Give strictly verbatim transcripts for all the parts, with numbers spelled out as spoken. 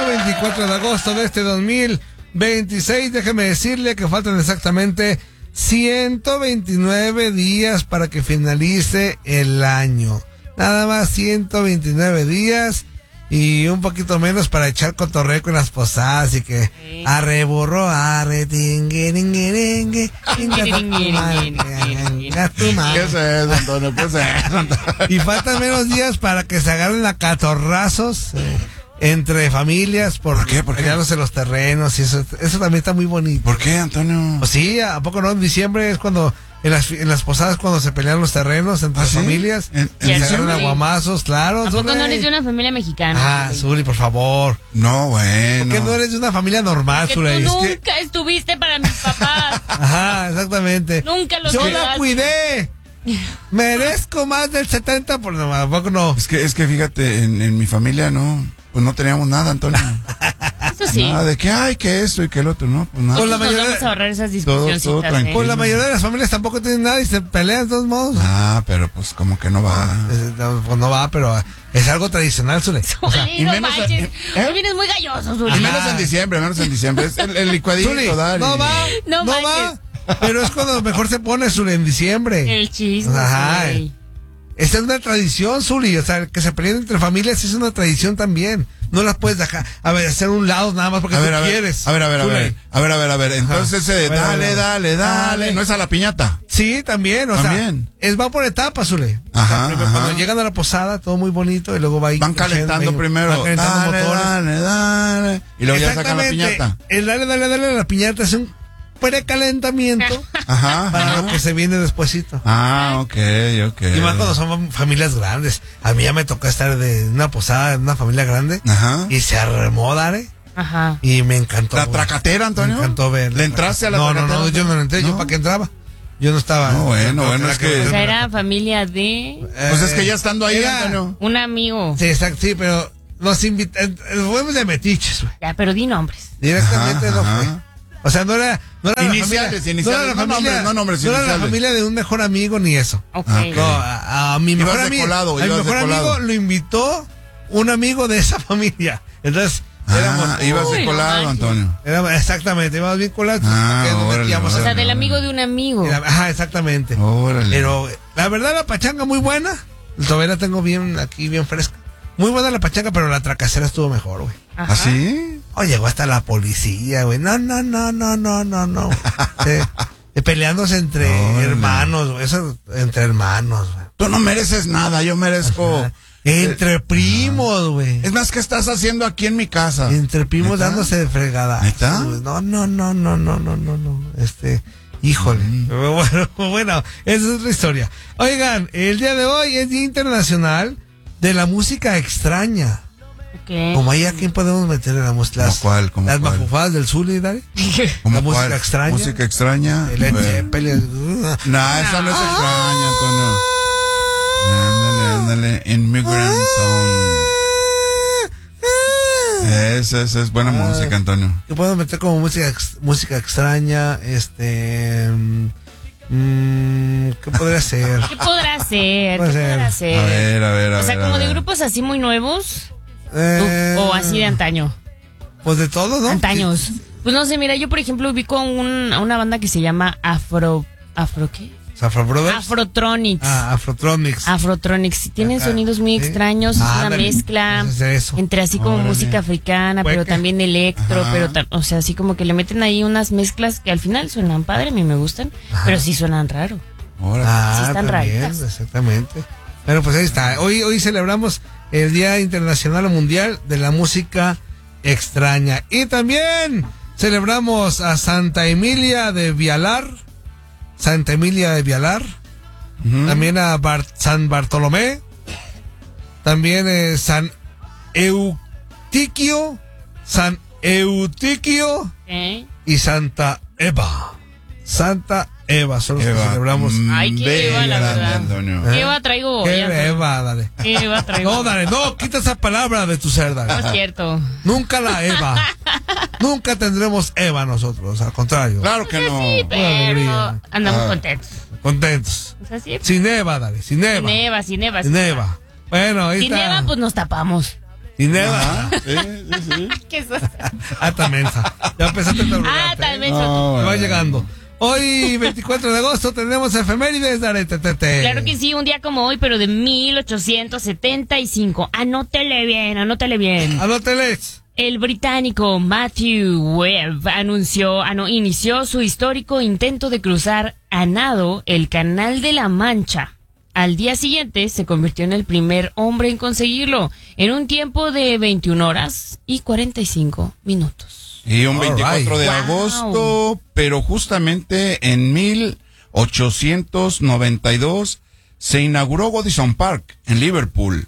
veinticuatro de agosto de este dos mil veintiséis. Déjeme decirle que faltan exactamente ciento veintinueve días para que finalice el año. Nada más ciento veintinueve días y un poquito menos para echar cotorreo con las posadas y que sí. Arre burro, arre tingue, tingue, tingue, ¿qué es eso, Antonio? ¿Qué es eso, Antonio? Y faltan menos días para que se agarren a catorrazos eh, entre familias por, ¿Por qué? ¿Por qué? peleándose los terrenos y eso, eso también está muy bonito. ¿Por qué, Antonio? Pues sí, ¿a poco no? En diciembre es cuando en las, en las posadas cuando se pelean los terrenos entre ¿Ah, las sí? familias. ¿En, y en se agarran a guamazos, claro. ¿A poco Zuli? no eres de una familia mexicana? Ah, Zuli, por favor. No, bueno. ¿Por qué no eres de una familia normal, Que Zuli? tú Es nunca que... estuviste para mis papás. Ajá, exactamente. Nunca los Yo cuidaste. la cuidé. Merezco más del setenta por no, ¿a poco no? Es que, es que fíjate, en, en mi familia no, pues no teníamos nada, Antonio. Eso sí. Nada de que hay que esto y que el otro, no, pues nada. Con la Nos mayoría- vamos a ahorrar esas Todo- discusiones. todo tranquilo. Pues la mayoría de las familias tampoco tienen nada y se pelean de todos modos. Ah, pero pues como que no va. Eh, no, Pues no va, pero es algo tradicional, Zuli. O sea, Zuli, y no menos- manches. ¿eh? Hoy vienes muy galloso, Y Zuli. menos en diciembre, menos en diciembre. Es el, el licuadito, Zuli, dale. no va, No no, va. manches. Pero es cuando mejor se pone, Zuli, en diciembre. El chisme. Ajá. Zuli. Esta es una tradición, Zuli. O sea, que se peleen entre familias es una tradición también. No las puedes dejar, a ver, hacer un lado nada más porque A ver, tú a ver, quieres. a ver, a ver, a Zuli. ver, a ver, a ver, a ver. Entonces ese de Bueno, dale, bueno. dale, dale, Dale. no es a la piñata. Sí, también, o También. sea, es va por etapas, Zuli. Ajá, O sea, primero ajá. Cuando llegan a la posada, todo muy bonito y luego va ahí Van creciendo, calentando ahí- primero. van calentando Dale, motores. dale, dale. Y luego ya sacan la Exactamente. piñata. El dale, dale, dale a la piñata es un precalentamiento Ajá. para ajá. lo que se viene despuesito. Ah, ok, ok. Y más cuando son familias grandes. A mí ya me tocó estar de una posada en una familia grande Ajá. y se arremó, Dare. Ajá. Y me encantó. ¿La güey. tracatera, Antonio? Me encantó ver. ¿Le entraste a la no, tracatera? No, no, yo no le entré. ¿Yo ¿No? para qué entraba? Yo no estaba. No, bueno, Yo bueno, era es que- O sea, era familia de Pues es que ya estando ahí, era- Antonio. un amigo. Sí, exacto, sí, pero nos invitan. Fuimos de metiches, güey. Ya, pero di nombres. Directamente Ajá, no ajá. fue. O sea, no era, no era Iniciales, la familia, iniciales, no era la no familia, nombres, no nombres, no era la iniciales. familia de un mejor amigo ni eso. Ok. Ah, ok. No, a, a mi Ibas mejor de amigo, colado, a mi ibas de mejor colado. amigo lo invitó un amigo de esa familia. Entonces, éramos, Ah, ibas Uy, de no colado, manches. Antonio. éramos- exactamente, íbamos bien colados. Ah, porque nos órale, metíamos O a- sea, órale. del amigo de un amigo. Era- Ajá, exactamente. Órale. Pero la verdad la pachanga muy buena. Todavía la tengo bien aquí, bien fresca. Muy buena la pachanga, pero la tracacera estuvo mejor, güey. Ajá. ¿Ah, sí? Oh, llegó hasta la policía, güey. No, no, no, no, no, no, no. Eh, eh, peleándose entre Órale. hermanos, güey. Eso entre hermanos, güey. Tú no mereces nada, yo merezco. Entre primos, güey. Es más, ¿qué estás haciendo aquí en mi casa? Entre primos ¿Neta? dándose de fregada. ¿Neta? No, no, no, no, no, no, no, no. Este, híjole. Bueno, bueno, esa es otra historia. Oigan, el día de hoy es Día Internacional de la Música Extraña. Ok. Como ahí a quién podemos meter en la música. ¿Cómo cuál? ¿Cómo Las cuál? mafufadas del Zuli, Dale. ¿Cómo la música cuál? extraña. Música extraña. El Led Bueno. Zeppelin. No, esa no es extraña, Antonio. Ándale, ándale. Immigrant Song. Esa, esa es buena Ah. música, Antonio. ¿Qué puedo meter como música ex- música extraña? Este. mm, ¿Qué podría ser? ¿Qué podrá ser? ¿Qué Puede ser. podrá A ser? ver, a ver, a ver. O sea, a como de ver. grupos así muy nuevos. Eh, O así de antaño. Pues de todo, ¿no? Antaños. Pues no sé, mira, yo por ejemplo ubico a, un, a una banda que se llama Afro. ¿Afro qué? Sí. Afro Brothers. Afrotronics. Ah, Afrotronics. Afrotronics. Tienen Acá, sonidos muy sí. extraños. Es una Ándale, mezcla es eso. entre así como Órale. música africana, pero Hueca. también electro, Ajá. pero ta- o sea, así como que le meten ahí unas mezclas que al final suenan padre, a mí me gustan, pero sí suenan raro. Órale. Ah, Sí están también, raritas. exactamente. Bueno, pues ahí está. Hoy, hoy celebramos el Día Internacional o Mundial de la Música Extraña. Y también celebramos a Santa Emilia de Vialar. Santa Emilia de Vialar. Ujú. También a Bar- San Bartolomé. También eh, San Eutiquio. San Eutiquio ¿Eh? y Santa Eva. Santa Eva, son los que Eva. celebramos. Mm, Ay, qué ve Eva, la grande, verdad. Antonio. ¿Eh? ¿Qué Eva traigo? ¿Qué Ya, Eva, dale? ¿Qué Eva traigo? No, dale, no, quita esa palabra de tu ser, No dale. es cierto. Nunca la Eva. Nunca tendremos Eva nosotros, al contrario. Claro que no. Sí, pero alegría. andamos Ah. contentos. Contentos. O sea, sí. Sin Eva, dale, sin Eva. Sin Eva, sin Eva. Sin Eva. Bueno, ahí Sin está. Eva, pues nos tapamos. Y nada. Ajá, sí, sí, sí. ¿Qué es eso? Ah, tan mensa. Ya empezaste a Ah, tablarte, tal ¿eh? vez. No, Va bueno. llegando. Hoy, veinticuatro de agosto, tenemos efemérides, Daretete. Claro que sí, un día como hoy, pero de mil ochocientos setenta y cinco. Anótele bien, anótele bien. Anóteles. El británico Matthew Webb anunció, ah, no, inició su histórico intento de cruzar a nado el Canal de la Mancha. Al día siguiente se convirtió en el primer hombre en conseguirlo, en un tiempo de veintiuna horas y cuarenta y cinco minutos. Y un All veinticuatro right. de Wow. agosto, pero justamente en mil ochocientos noventa y dos se inauguró Goodison Park en Liverpool,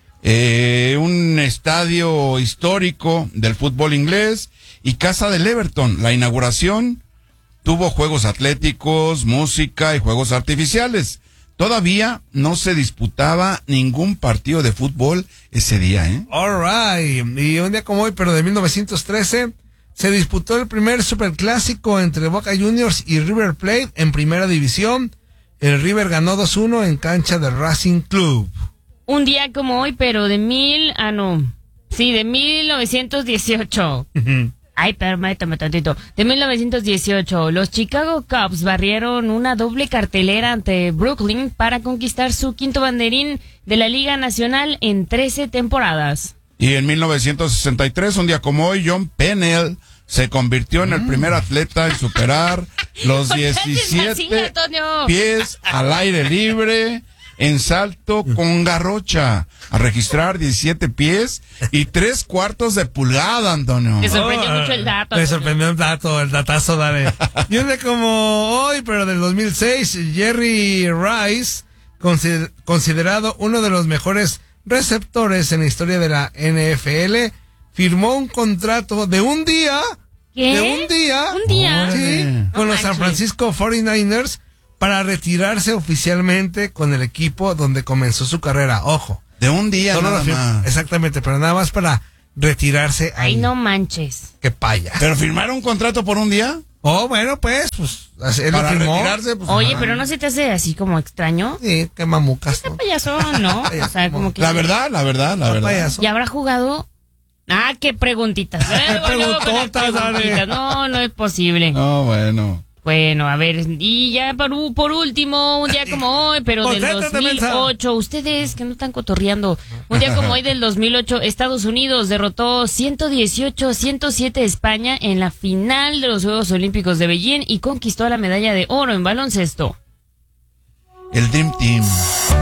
eh, un estadio histórico del fútbol inglés y casa del Everton. La inauguración tuvo juegos atléticos, música y juegos artificiales. Todavía no se disputaba ningún partido de fútbol ese día, ¿eh? All right. Y un día como hoy, pero de mil novecientos trece, se disputó el primer superclásico entre Boca Juniors y River Plate en primera división. El River ganó dos uno en cancha del Racing Club. Un día como hoy, pero de mil, ah no, sí, de mil novecientos dieciocho. Ay, permítame tantito. De mil novecientos dieciocho, los Chicago Cubs barrieron una doble cartelera ante Brooklyn para conquistar su quinto banderín de la Liga Nacional en trece temporadas. Y en mil novecientos sesenta y tres, un día como hoy, John Pennell se convirtió en el primer atleta en superar los ¿Por qué haces así, diecisiete Antonio? pies al aire libre en salto con garrocha, a registrar diecisiete pies y tres cuartos de pulgada, Antonio. Te sorprendió Oh, mucho el dato. Me Antonio. sorprendió el dato, el datazo, dale. Y un día como hoy, pero del dos mil seis, Jerry Rice, consider- considerado uno de los mejores receptores en la historia de la N F L, firmó un contrato de un día. ¿Qué? De un día. ¿Un día? Sí, Órale. con No los San manches. Francisco cuarenta y nueve ers para retirarse oficialmente con el equipo donde comenzó su carrera. Ojo. De un día Solo nada lo fir- más. Exactamente, pero nada más para retirarse ahí. Ay, no manches. Qué paya. ¿Pero firmaron un contrato por un día? Oh, bueno, pues, pues, así- él lo Para firmó. retirarse, pues, Oye, ajá. pero ¿no se te hace así como extraño? Sí, qué mamucas, Qué ¿no? payasón, ¿no? O sea, como que... La verdad, la verdad, la Qué verdad. payaso. ¿Y habrá jugado? Ah, qué preguntitas. Eh, bueno, preguntotas, con las dale. preguntitas. No, no es posible. No, bueno. Bueno, a ver, y ya por, u- por último, un día como hoy, pero del Concéntrate, dos mil ocho, mensa. ustedes que no están cotorreando, un día como hoy del dos mil ocho, Estados Unidos derrotó ciento dieciocho a ciento siete a España en la final de los Juegos Olímpicos de Beijing y conquistó la medalla de oro en baloncesto. El Dream Team.